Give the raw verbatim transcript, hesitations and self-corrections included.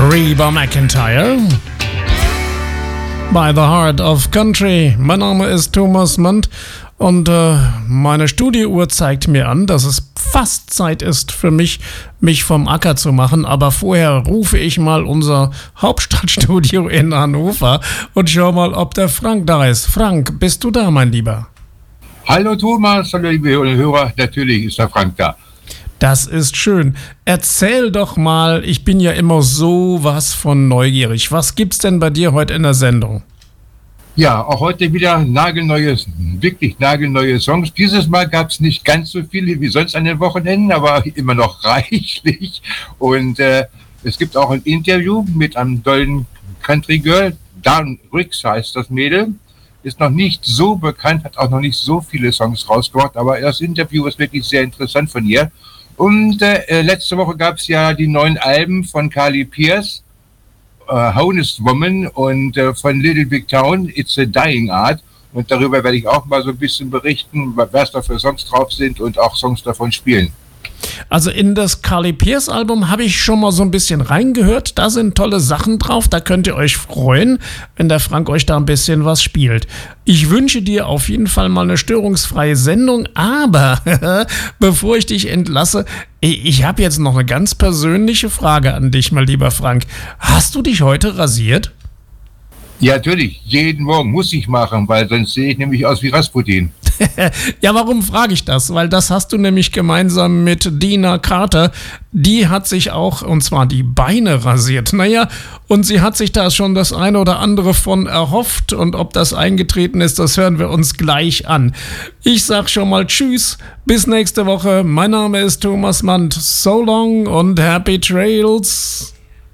Reba McEntire bei The Heart of Country. Mein Name ist Thomas Mandt und äh, meine Studiouhr zeigt mir an, dass es fast Zeit ist für mich, mich vom Acker zu machen. Aber vorher rufe ich mal unser Hauptstadtstudio in Hannover und schau mal, ob der Frank da ist. Frank, bist du da, mein Lieber? Hallo Thomas, hallo liebe Hörer, natürlich ist der Frank da. Das ist schön. Erzähl doch mal, ich bin ja immer sowas von neugierig. Was gibt's denn bei dir heute in der Sendung? Ja, auch heute wieder nagelneue, wirklich nagelneue Songs. Dieses Mal gab es nicht ganz so viele wie sonst an den Wochenenden, aber immer noch reichlich. Und äh, es gibt auch ein Interview mit einem tollen Country Girl. Dawn Ricks heißt das Mädel. Ist noch nicht so bekannt, hat auch noch nicht so viele Songs rausgebracht, aber das Interview ist wirklich sehr interessant von ihr. Und äh, letzte Woche gab es ja die neuen Alben von Carly Pearce, äh, Honest Woman und äh, von Little Big Town, It's a Dying Art. Und darüber werde ich auch mal so ein bisschen berichten, was da für Songs drauf sind und auch Songs davon spielen. Also in das Carly Pearce Album habe ich schon mal so ein bisschen reingehört. Da sind tolle Sachen drauf. Da könnt ihr euch freuen, wenn der Frank euch da ein bisschen was spielt. Ich wünsche dir auf jeden Fall mal eine störungsfreie Sendung. Aber bevor ich dich entlasse, ich habe jetzt noch eine ganz persönliche Frage an dich, mein lieber Frank. Hast du dich heute rasiert? Ja, natürlich. Jeden Morgen muss ich machen, weil sonst sehe ich nämlich aus wie Rasputin. Ja, warum frage ich das? Weil das hast du nämlich gemeinsam mit Dina Carter. Die hat sich auch, und zwar die Beine rasiert. Naja, und sie hat sich da schon das eine oder andere von erhofft. Und ob das eingetreten ist, das hören wir uns gleich an. Ich sag schon mal Tschüss, bis nächste Woche. Mein Name ist Thomas Mandt. So long und happy trails.